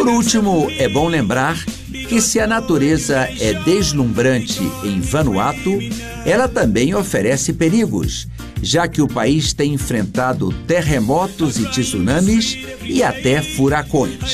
último, é bom lembrar que se a natureza é deslumbrante em Vanuatu, ela também oferece perigos, já que o país tem enfrentado terremotos e tsunamis e até furacões.